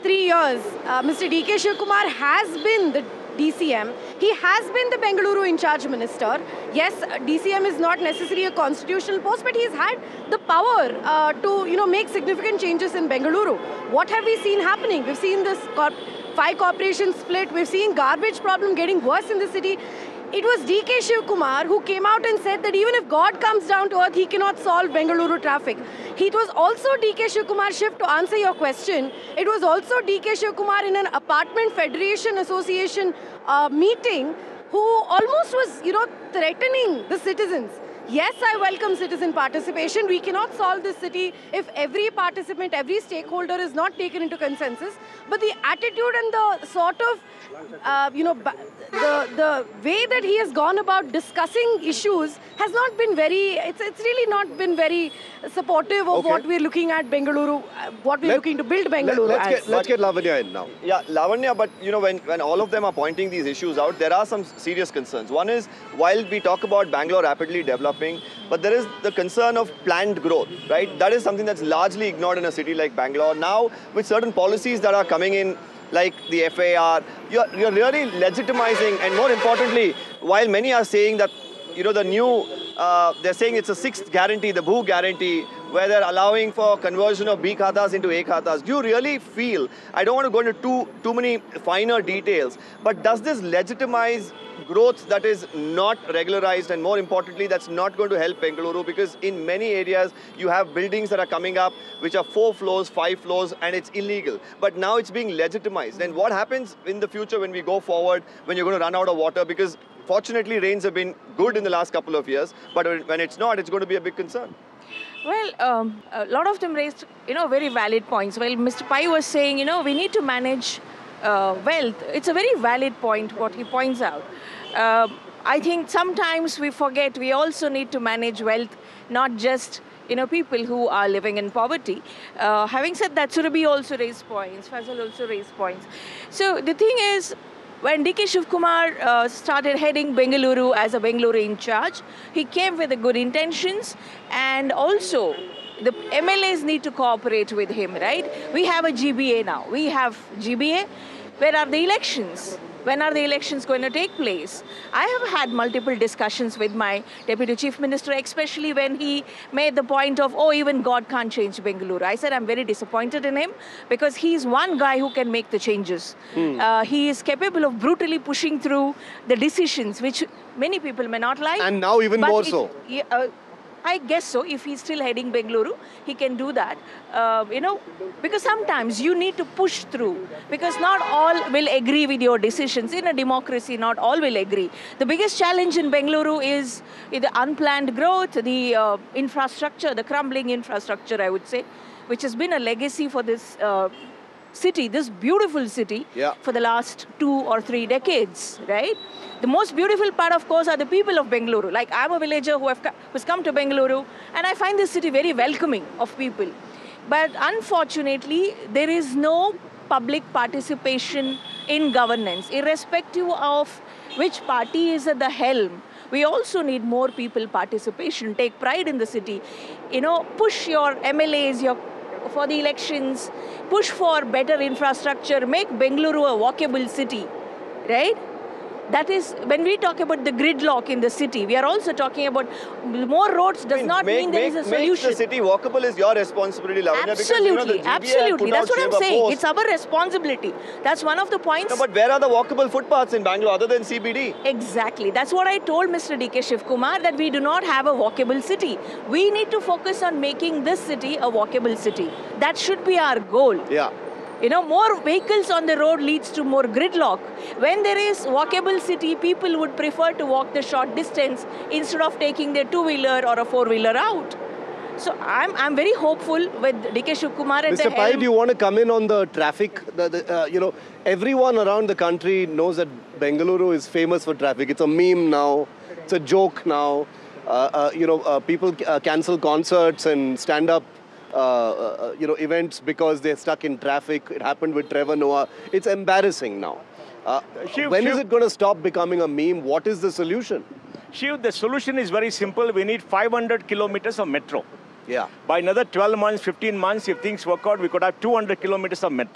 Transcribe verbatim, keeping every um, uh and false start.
three years, uh, Mister D K Shivakumar has been the D C M. He has been the Bengaluru in charge minister. Yes, D C M is not necessarily a constitutional post, but he's had the power uh, to, you know, make significant changes in Bengaluru. What have we seen happening? We've seen this corp five corporations split. We've seen garbage problem getting worse in the city. It was D K Shivakumar who came out and said that even if God comes down to earth, he cannot solve Bengaluru traffic. It was also D K Shivakumar, Shiv, to answer your question, it was also D K Shivakumar in an apartment federation association uh, meeting who almost was, you know, threatening the citizens. Yes, I welcome citizen participation. We cannot solve this city if every participant, every stakeholder is not taken into consensus. But the attitude and the sort of, uh, you know, the, the way that he has gone about discussing issues has not been very, it's, it's really not been very supportive of okay. what we're looking at Bengaluru, what we're let, looking to build Bengaluru let, let's as. Get, let's get Lavanya in now. Yeah, Lavanya, but you know, when, when all of them are pointing these issues out, there are some serious concerns. One is, while we talk about Bangalore rapidly developing, but there is the concern of planned growth, right? That is something that's largely ignored in a city like Bangalore. Now, with certain policies that are coming in, like the F A R, you're, you're really legitimizing, and more importantly, while many are saying that, you know, the new, uh, they're saying it's a sixth guarantee, the Bhu guarantee, where they're allowing for conversion of B khatas into A khatas. Do you really feel, I don't want to go into too, too many finer details, but does this legitimize growth that is not regularized, and more importantly, that's not going to help Bengaluru, because in many areas you have buildings that are coming up which are four floors, five floors, and it's illegal. But now it's being legitimized. And what happens in the future when we go forward, when you're going to run out of water? Because fortunately rains have been good in the last couple of years, but when it's not, it's going to be a big concern. Well, um, a lot of them raised, you know, very valid points. Well, Mister Pai was saying, you know, we need to manage uh, wealth. It's a very valid point, what he points out. Uh, I think sometimes we forget we also need to manage wealth, not just, you know, people who are living in poverty. Uh, having said that, Surabhi also raised points, Faisal also raised points. So the thing is, when D K Shivakumar uh, started heading Bengaluru as a Bengaluru in charge, he came with the good intentions, and also the M L As need to cooperate with him, right? We have a G B A now. We have G B A. Where are the elections? When are the elections going to take place? I have had multiple discussions with my Deputy Chief Minister, especially when he made the point of, oh, even God can't change Bengaluru. I said I'm very disappointed in him, because he's one guy who can make the changes. Hmm. Uh, he is capable of brutally pushing through the decisions, which many people may not like. And now even more it, so. Yeah, uh, I guess so. If he's still heading Bengaluru, he can do that. Uh, you know, because sometimes you need to push through, because not all will agree with your decisions. In a democracy, not all will agree. The biggest challenge in Bengaluru is the unplanned growth, the uh, infrastructure, the crumbling infrastructure, I would say, which has been a legacy for this uh, city, this beautiful city, yeah. for the last two or three decades, right? The most beautiful part, of course, are the people of Bengaluru. Like, I'm a villager who have who's come to Bengaluru, and I find this city very welcoming of people. But unfortunately, there is no public participation in governance, irrespective of which party is at the helm. We also need more people participation. Take pride in the city. You know, push your M L As, your for the elections, push for better infrastructure, make Bengaluru a walkable city, right? That is, when we talk about the gridlock in the city, we are also talking about more roads does I mean, not make, mean there make, is a solution. Make the city walkable is your responsibility, Lavanya. Absolutely, because, you know, absolutely. That's what I'm saying. Post. It's our responsibility. That's one of the points. No, but where are the walkable footpaths in Bangalore other than C B D? Exactly. That's what I told Mister D K Shivakumar, that we do not have a walkable city. We need to focus on making this city a walkable city. That should be our goal. Yeah. You know, more vehicles on the road leads to more gridlock. When there is walkable city, people would prefer to walk the short distance instead of taking their two-wheeler or a four-wheeler out. So I'm, I'm very hopeful with D K Shivakumar at Mister the Pai, helm. do you want to come in on the traffic? The, the, uh, you know, everyone around the country knows that Bengaluru is famous for traffic. It's a meme now. It's a joke now. Uh, uh, you know, uh, people uh, cancel concerts and stand-up Uh, uh, you know, events because they're stuck in traffic. It happened with Trevor Noah. It's embarrassing now. Uh, Shiv, when Shiv, is it going to stop becoming a meme? What is the solution? Shiv, the solution is very simple. We need five hundred kilometers of metro. Yeah. By another twelve months, fifteen months, if things work out, we could have two hundred kilometers of metro.